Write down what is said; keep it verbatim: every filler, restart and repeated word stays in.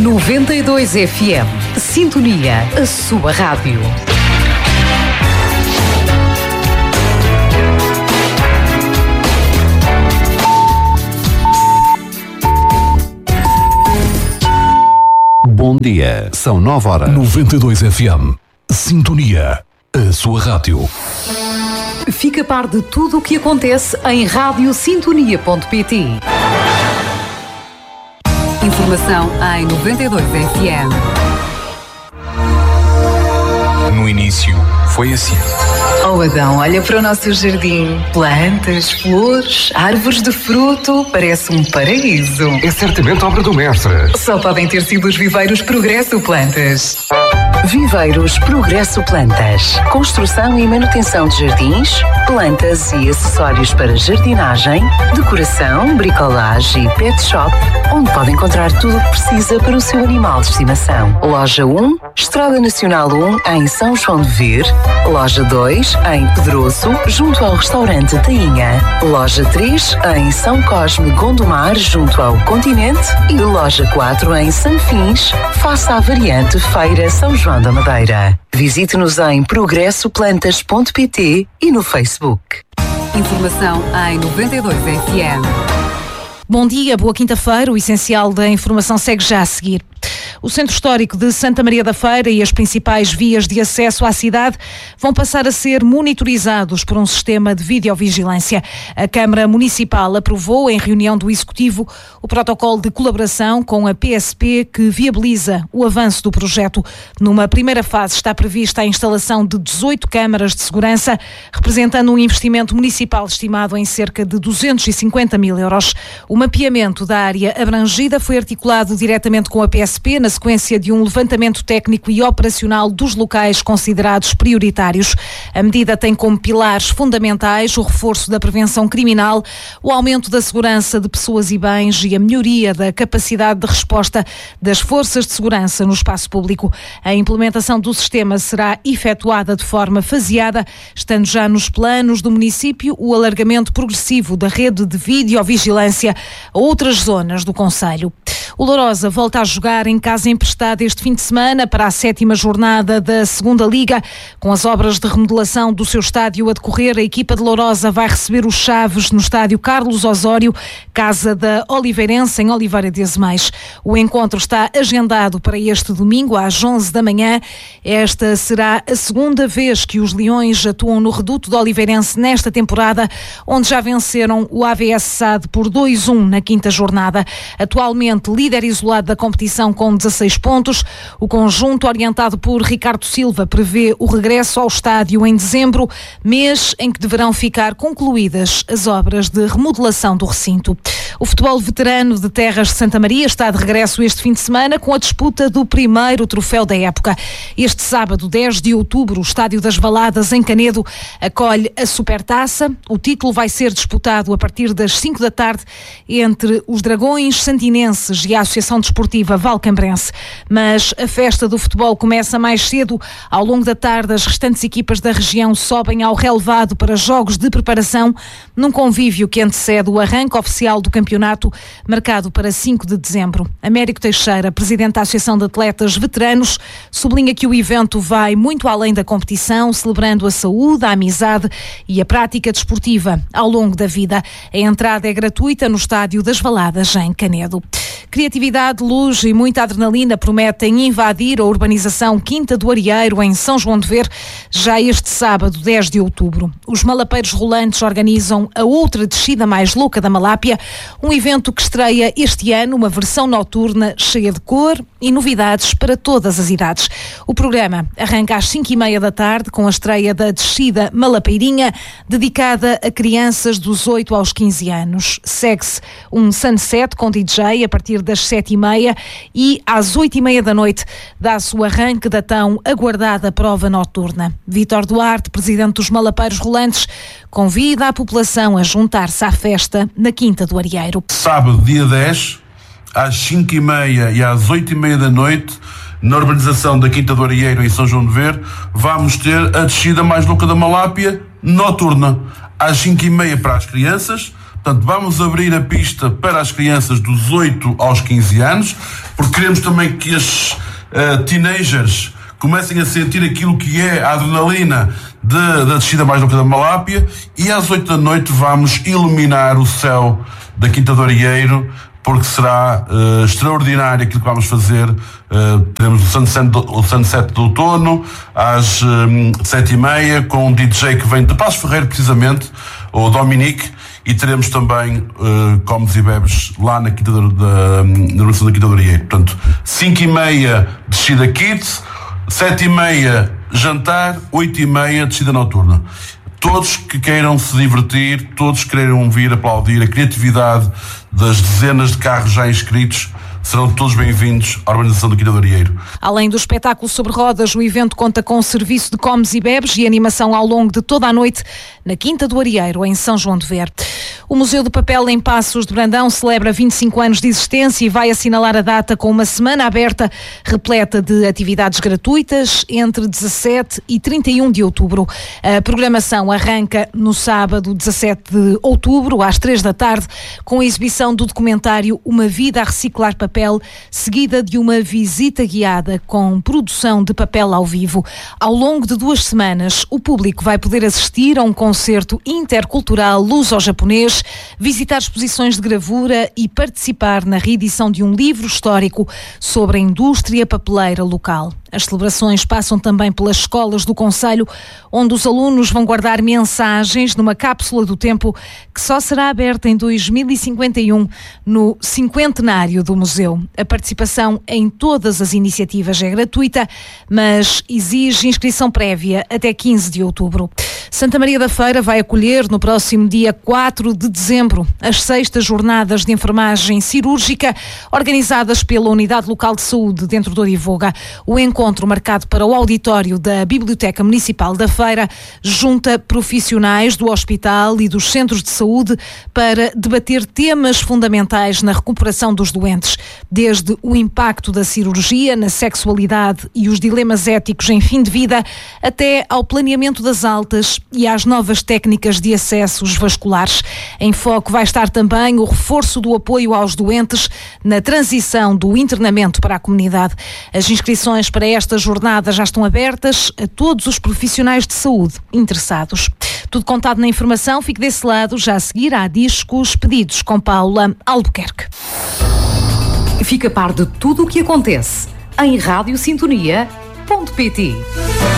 noventa e dois F M. Sintonia, a sua rádio. Bom dia, são nove horas. noventa e dois F M. Sintonia, a sua rádio. Fica a par de tudo o que acontece em rádio sintonia ponto pt. Informação em noventa e dois F M. No início, foi assim. Oh Adão, olha para o nosso jardim. Plantas, flores, árvores de fruto. Parece um paraíso. É certamente obra do mestre. Só podem ter sido os Viveiros Progresso Plantas. Viveiros Progresso Plantas. Construção e manutenção de jardins, plantas e acessórios para jardinagem, decoração, bricolagem e pet shop, onde pode encontrar tudo o que precisa para o seu animal de estimação. Loja um, Estrada Nacional um, em São João de Ver. Loja dois, em Pedroso, junto ao restaurante Tainha. Loja três, em São Cosme, Gondomar, junto ao Continente. E loja quatro, em Sanfins, face à variante Feira São João da Madeira. Visite-nos em progresso plantas ponto pt e no Facebook. Informação em noventa e dois F M. Bom dia, boa quinta-feira. O essencial da informação segue já a seguir. O Centro Histórico de Santa Maria da Feira e as principais vias de acesso à cidade vão passar a ser monitorizados por um sistema de videovigilância. A Câmara Municipal aprovou, em reunião do Executivo, o protocolo de colaboração com a P S P que viabiliza o avanço do projeto. Numa primeira fase está prevista a instalação de dezoito câmaras de segurança, representando um investimento municipal estimado em cerca de duzentos e cinquenta mil euros. O mapeamento da área abrangida foi articulado diretamente com a P S P na sequência de um levantamento técnico e operacional dos locais considerados prioritários. A medida tem como pilares fundamentais o reforço da prevenção criminal, o aumento da segurança de pessoas e bens e a melhoria da capacidade de resposta das forças de segurança no espaço público. A implementação do sistema será efetuada de forma faseada, estando já nos planos do município o alargamento progressivo da rede de videovigilância a outras zonas do concelho. O Lourosa volta a jogar em casa emprestada este fim de semana para a sétima jornada da Segunda Liga. Com as obras de remodelação do seu estádio a decorrer, a equipa de Lourosa vai receber os Chaves no estádio Carlos Osório, casa da Oliveirense, em Oliveira de Azeméis. O encontro está agendado para este domingo às onze da manhã. Esta será a segunda vez que os Leões atuam no reduto de Oliveirense nesta temporada, onde já venceram o A V S S A D por dois a um na quinta jornada. Atualmente líder isolado da competição com dezasseis pontos, o conjunto orientado por Ricardo Silva prevê o regresso ao estádio em dezembro, mês em que deverão ficar concluídas as obras de remodelação do recinto. O futebol veterano de Terras de Santa Maria está de regresso este fim de semana com a disputa do primeiro troféu da época. Este sábado, dez de outubro, o Estádio das Valadas, em Canedo, acolhe a Supertaça. O título vai ser disputado a partir das cinco da tarde entre os Dragões Santinenses e a Associação Desportiva Valcambrense. Mas a festa do futebol começa mais cedo. Ao longo da tarde, as restantes equipas da região sobem ao relevado para jogos de preparação, num convívio que antecede o arranque oficial do campeonato, marcado para cinco de dezembro. Américo Teixeira, presidente da Associação de Atletas Veteranos, sublinha que o evento vai muito além da competição, celebrando a saúde, a amizade e a prática desportiva ao longo da vida. A entrada é gratuita no Estádio das Valadas, em Canedo. Criatividade, luz e muita adrenalina prometem invadir a urbanização Quinta do Arieiro, em São João de Ver, já este sábado, dez de outubro. Os malapeiros rolantes organizam a outra descida mais louca da Malápia, um evento que estreia este ano uma versão noturna cheia de cor e novidades para todas as idades. O programa arranca às cinco e meia da tarde com a estreia da descida Malapeirinha, dedicada a crianças dos oito aos quinze anos. Segue-se um sunset com D J a partir das sete e meia e às oito e meia da noite dá-se o arranque da tão aguardada prova noturna. Vítor Duarte, presidente dos Malapeiros Rolantes, convida a população a juntar-se à festa na Quinta do Arieiro. Sábado, dia dez, às cinco e meia e às oito e meia da noite, na urbanização da Quinta do Arieiro, em São João de Ver, vamos ter a descida mais louca da Malápia, noturna, às cinco e meia para as crianças, Portanto, vamos abrir a pista para as crianças dos oito aos quinze anos, porque queremos também que as uh, teenagers comecem a sentir aquilo que é a adrenalina de, da descida mais louca da Malápia, e às oito da noite vamos iluminar o céu da Quinta do Arieiro, porque será uh, extraordinário aquilo que vamos fazer. Uh, teremos o sunset, do, o sunset do outono às um, sete e meia, com um D J que vem de Passos Ferreira, precisamente, o Dominique, e teremos também uh, comes e bebes lá na Quinta da, da, na Organização da Quinta do Arieiro. Portanto, cinco e meia descida kids, sete e meia jantar, oito e meia descida noturna. Todos que queiram se divertir, todos que queiram vir aplaudir a criatividade das dezenas de carros já inscritos, serão todos bem-vindos à Organização da Quinta do Arieiro. Além do espetáculo sobre rodas, o evento conta com serviço de comes e bebes e animação ao longo de toda a noite na Quinta do Arieiro, em São João de Ver. O Museu do Papel em Passos de Brandão celebra vinte e cinco anos de existência e vai assinalar a data com uma semana aberta repleta de atividades gratuitas entre dezassete e trinta e um de outubro. A programação arranca no sábado, dezassete de outubro, às três da tarde, com a exibição do documentário Uma Vida a Reciclar Papel, seguida de uma visita guiada com produção de papel ao vivo. Ao longo de duas semanas, o público vai poder assistir a um concerto intercultural luso-japonês, visitar exposições de gravura e participar na reedição de um livro histórico sobre a indústria papeleira local. As celebrações passam também pelas escolas do concelho, onde os alunos vão guardar mensagens numa cápsula do tempo que só será aberta em dois mil e cinquenta e um, no cinquentenário do museu. A participação em todas as iniciativas é gratuita, mas exige inscrição prévia até quinze de outubro. Santa Maria da Feira vai acolher no próximo dia quatro de dezembro as sextas jornadas de enfermagem cirúrgica organizadas pela Unidade Local de Saúde dentro de Orivoga. O encontro, marcado para o auditório da Biblioteca Municipal da Feira, junta profissionais do hospital e dos centros de saúde para debater temas fundamentais na recuperação dos doentes, desde o impacto da cirurgia na sexualidade e os dilemas éticos em fim de vida, até ao planeamento das altas e às novas técnicas de acessos vasculares. Em foco vai estar também o reforço do apoio aos doentes na transição do internamento para a comunidade. As inscrições para esta jornada já estão abertas a todos os profissionais de saúde interessados. Tudo contado na informação, fique desse lado. Já a seguir há discos pedidos com Paula Albuquerque. Fica a par de tudo o que acontece em rádio sintonia ponto pt.